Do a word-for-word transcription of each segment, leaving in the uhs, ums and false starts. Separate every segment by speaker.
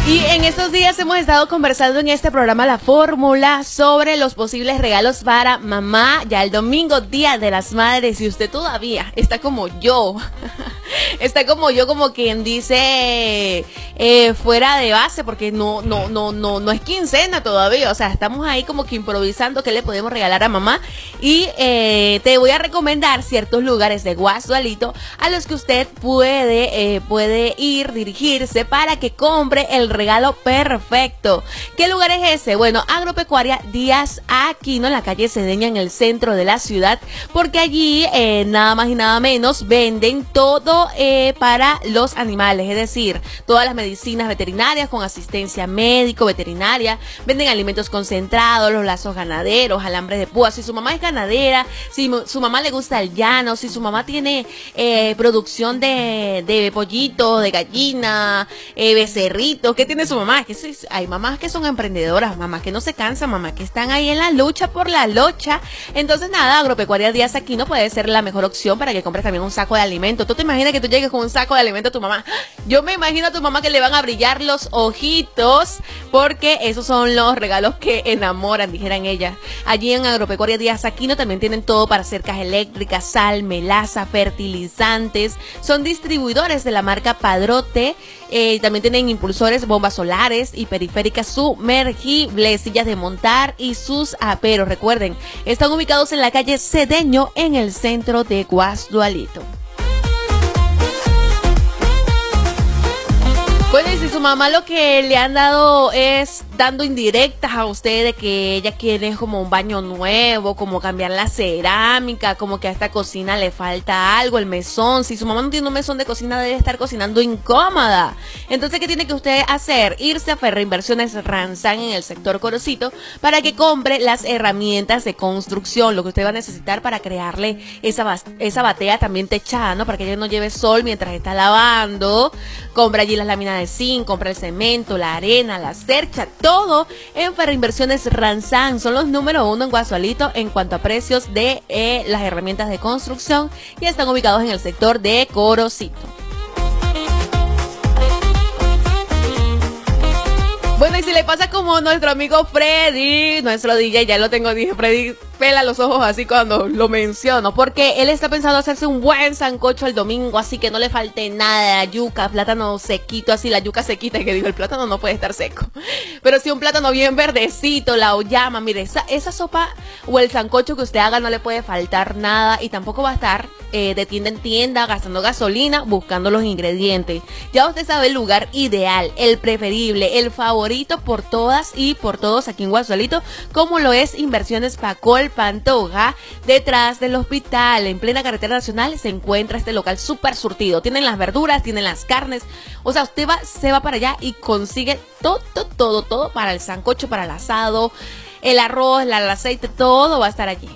Speaker 1: Y en estos días hemos estado conversando en este programa La Fórmula sobre los posibles regalos para mamá. Ya el domingo, Día de las Madres, y usted todavía está como yo. Está como yo, como quien dice, eh, fuera de base, porque no, no, no, no, no es quincena todavía. O sea, estamos ahí como que improvisando qué le podemos regalar a mamá. Y eh, te voy a recomendar ciertos lugares de Guasdualito a los que usted puede, eh, puede ir, dirigirse para que compre el regalo perfecto. ¿Qué lugar es ese? Bueno, Agropecuaria Díaz Aquino, en la calle Cedeña, en el centro de la ciudad, porque allí eh, nada más y nada menos venden todo eh, para los animales, es decir, todas las medicinas veterinarias con asistencia médico, veterinaria, venden alimentos concentrados, los lazos ganaderos, alambres de púa. Si su mamá es ganadera, si su mamá le gusta el llano, si su mamá tiene eh, producción de, de pollito, de gallina, eh, becerritos, ¿qué tiene su mamá? Que sí, hay mamás que son emprendedoras, mamás que no se cansan, mamás que están ahí en la lucha por la locha. Entonces nada, Agropecuaria Díaz Aquino puede ser la mejor opción para que compres también un saco de alimento. ¿Tú te imaginas que tú llegues con un saco de alimento a tu mamá? Yo me imagino a tu mamá que le van a brillar los ojitos, porque esos son los regalos que enamoran, dijeran ellas. Allí en Agropecuaria Díaz Aquino también tienen todo para cercas eléctricas, sal, melaza, fertilizantes. Son distribuidores de la marca Padrote. Eh, también tienen impulsores, bombas solares y periféricas sumergibles, sillas de montar y sus aperos. Recuerden, están ubicados en la calle Cedeño, en el centro de Guasdualito. Bueno, y si su mamá lo que le han dado es dando indirectas a usted de que ella quiere como un baño nuevo, como cambiar la cerámica, como que a esta cocina le falta algo, el mesón. Si su mamá no tiene un mesón de cocina, debe estar cocinando incómoda. Entonces, ¿qué tiene que usted hacer? Irse a Ferreinversiones Ranzán en el sector Corocito para que compre las herramientas de construcción, lo que usted va a necesitar para crearle esa, esa batea también techada, ¿no? Para que ella no lleve sol mientras está lavando. Compra allí las láminas de zinc, compra el cemento, la arena, la cercha, todo en Ferreinversiones Ranzán. Son los número uno en Guasdualito en cuanto a precios de eh, las herramientas de construcción, y están ubicados en el sector de Corocito. Bueno, y si le pasa como nuestro amigo Freddy, nuestro D J, ya lo tengo, dije, Freddy pela los ojos así cuando lo menciono, porque él está pensando hacerse un buen sancocho el domingo, así que no le falte nada, yuca, plátano sequito, así la yuca sequita, que digo, el plátano no puede estar seco, pero sí un plátano bien verdecito, la oyama. Mire, esa, esa sopa o el sancocho que usted haga no le puede faltar nada, y tampoco va a estar eh, de tienda en tienda gastando gasolina buscando los ingredientes. Ya usted sabe el lugar ideal, el preferible, el favorito por todas y por todos aquí en Guasdualito, como lo es Inversiones Pacol Pantoja, detrás del hospital, en plena carretera nacional, se encuentra este local súper surtido. Tienen las verduras, tienen las carnes, o sea, usted va, se va para allá y consigue todo, todo, todo para el sancocho, para el asado, el arroz, el, el aceite, todo va a estar allí.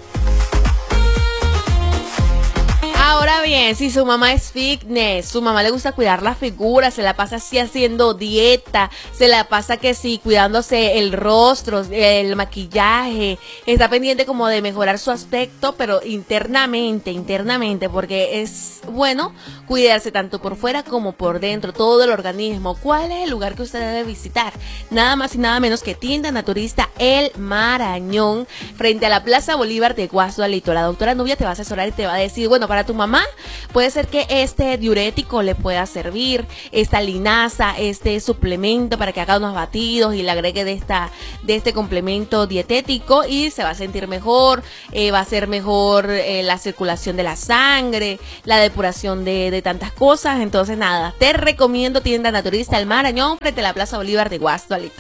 Speaker 1: Ahora bien, si su mamá es fitness, su mamá le gusta cuidar la figura, se la pasa así haciendo dieta, se la pasa que sí, cuidándose el rostro, el maquillaje, está pendiente como de mejorar su aspecto, pero internamente, internamente, porque es bueno cuidarse tanto por fuera como por dentro, todo el organismo. ¿Cuál es el lugar que usted debe visitar? Nada más y nada menos que Tienda Naturista El Marañón, frente a la Plaza Bolívar de Guasdualito. La doctora Nubia te va a asesorar y te va a decir, bueno, para tu mamá puede ser que este diurético le pueda servir, esta linaza, este suplemento para que haga unos batidos y le agregue de esta de este complemento dietético, y se va a sentir mejor, eh, va a ser mejor eh, la circulación de la sangre, la depuración de, de tantas cosas. Entonces nada, te recomiendo Tienda Naturista El Marañón, frente a la Plaza Bolívar de Guasdualito.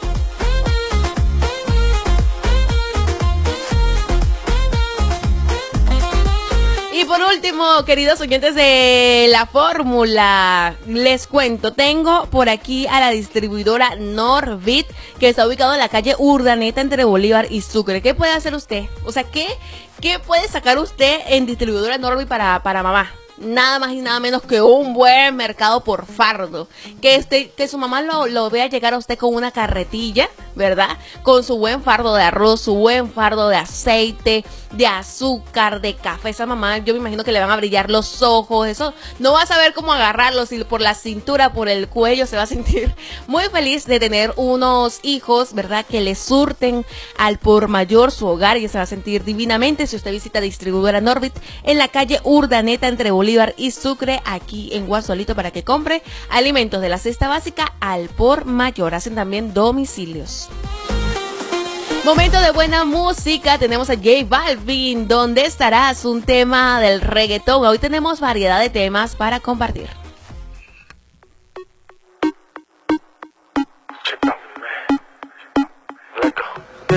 Speaker 1: Y por último, queridos oyentes de La Fórmula, les cuento, tengo por aquí a la distribuidora Norbit, que está ubicado en la calle Urdaneta entre Bolívar y Sucre. ¿Qué puede hacer usted? O sea, ¿qué, qué puede sacar usted en distribuidora Norbit para, para mamá? Nada más y nada menos que un buen mercado por fardo. Que este, que su mamá lo, lo vea llegar a usted con una carretilla ¿verdad? Con su buen fardo de arroz, su buen fardo de aceite, de azúcar, de café. Esa mamá, yo me imagino que le van a brillar los ojos, eso no va a saber cómo agarrarlos, y por la cintura, por el cuello, se va a sentir muy feliz de tener unos hijos, ¿verdad? Que le surten al por mayor su hogar, y se va a sentir divinamente si usted visita distribuidora Norbit en la calle Urdaneta entre Bolívar y Sucre, aquí en Guasolito, para que compre alimentos de la cesta básica al por mayor. Hacen también domicilios. Momento de buena música, tenemos a J Balvin, ¿dónde estarás? Un tema del reggaetón. Hoy tenemos variedad de temas para compartir.